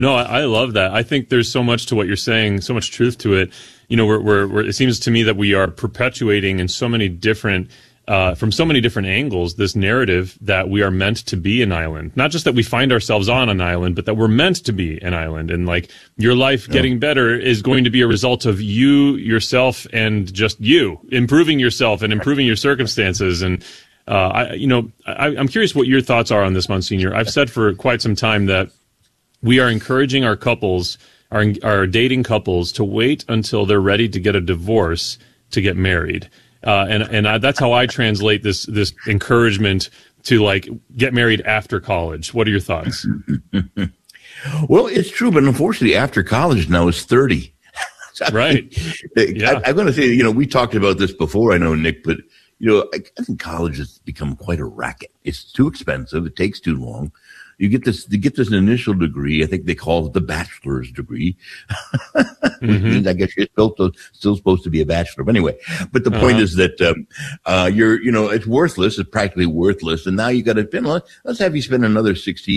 No, I love that. I think there's so much to what you're saying, so much truth to it. You know, it seems to me that we are perpetuating in so many different, from so many different angles, this narrative that we are meant to be an island. Not just that we find ourselves on an island, but that we're meant to be an island. And like your life getting better is going to be a result of you, yourself, and just you improving yourself and improving your circumstances. And I'm curious what your thoughts are on this, Monsignor. I've said for quite some time that we are encouraging our couples, our dating couples, to wait until they're ready to get a divorce to get married. That's how I translate this encouragement to like get married after college. What are your thoughts? Well, it's true, but unfortunately, after college now is 30. Right. Yeah. I'm going to say, we talked about this before. I know, Nick, but I think college has become quite a racket. It's too expensive. It takes too long. You get this initial degree. I think they call it the bachelor's degree. Which means I guess you're still supposed to be a bachelor. But anyway, but the point is that, it's worthless. It's practically worthless. And now you got to spend, let's have you spend another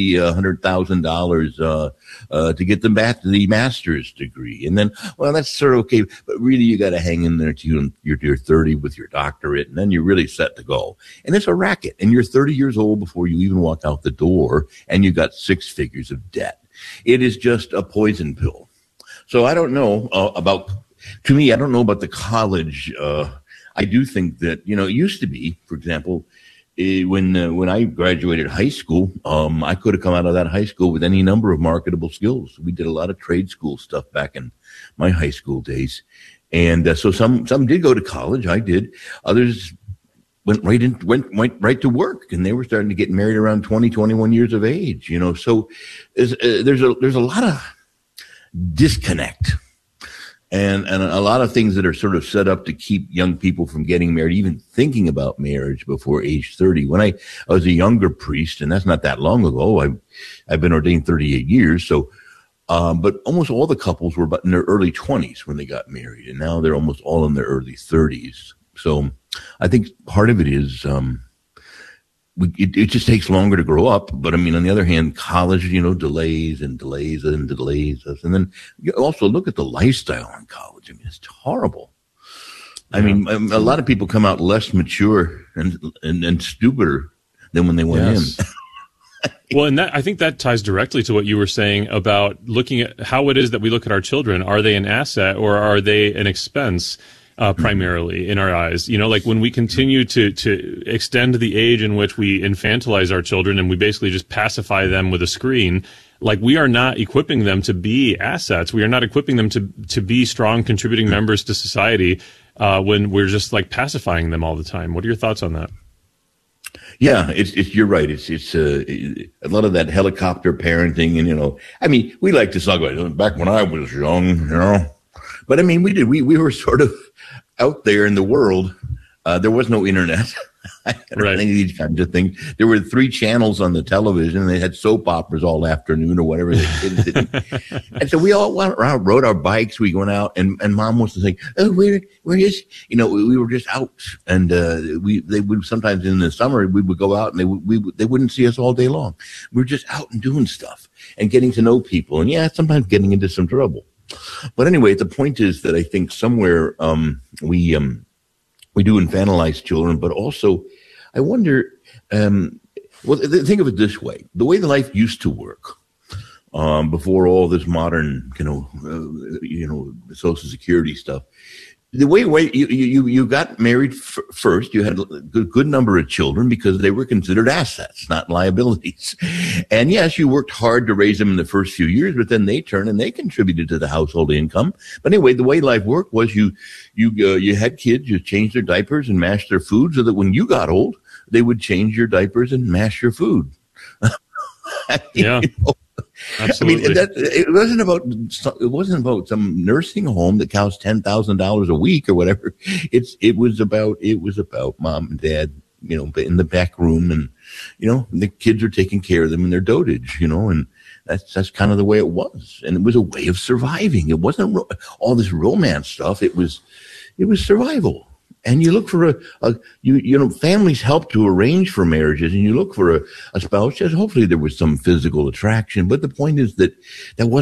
$100,000, to get the master's degree. And then, well, that's sort of okay. But really you got to hang in there till you're 30 with your doctorate. And then you're really set to go. And it's a racket. And you're 30 years old before you even walk out the door. And you got 6 figures of debt. It is just a poison pill. So I don't know about the college. I do think that, it used to be, for example, when I graduated high school, I could have come out of that high school with any number of marketable skills. We did a lot of trade school stuff back in my high school days. And so some did go to college. I did. Others went right to work, and they were starting to get married around 20, 21 years of age, so there's a lot of disconnect and a lot of things that are sort of set up to keep young people from getting married, even thinking about marriage before age 30. When I was a younger priest, and that's not that long ago, I've been ordained 38 years. So, but almost all the couples were about in their early 20s when they got married, and now they're almost all in their early 30s. So I think part of it is it just takes longer to grow up. But I mean, on the other hand, college, delays and delays and delays us. And then you also look at the lifestyle in college. I mean, it's horrible. I mean, a lot of people come out less mature and stupider than when they went in. Well, and I think that ties directly to what you were saying about looking at how it is that we look at our children. Are they an asset or are they an expense? Primarily in our eyes, like when we continue to extend the age in which we infantilize our children and we basically just pacify them with a screen, like we are not equipping them to be assets. We are not equipping them to be strong contributing members to society, when we're just like pacifying them all the time. What are your thoughts on that? Yeah, you're right. It's a lot of that helicopter parenting, and I mean, we like to talk about it back when I was young, but I mean, we were sort of out there in the world. There was no internet. Right. Any of these kinds of things. There were 3 channels on the television, and they had soap operas all afternoon or whatever the kids did. And so we all went around, rode our bikes. We went out, and Mom was to say, "Oh, we're just, we were just out." And they would sometimes in the summer we would go out, and they wouldn't see us all day long. We were just out and doing stuff and getting to know people, and sometimes getting into some trouble. But anyway, the point is that I think somewhere we do infantilize children, but also I wonder. Think of it this way: the way the life used to work before all this modern, Social Security stuff. The way you got married first, you had a good number of children because they were considered assets, not liabilities. And yes, you worked hard to raise them in the first few years, but then they turned and they contributed to the household income. But anyway, the way life worked was you had kids, you changed their diapers and mashed their food so that when you got old, they would change your diapers and mash your food. Yeah. Absolutely. I mean, it wasn't about some nursing home that costs $10,000 a week or whatever. It was about mom and dad, in the back room, and the kids are taking care of them in their dotage, and that's kind of the way it was. And it was a way of surviving. It wasn't all this romance stuff. It was survival. And you look for families help to arrange for marriages, and you look for a spouse. Just hopefully there was some physical attraction, but the point is that wasn't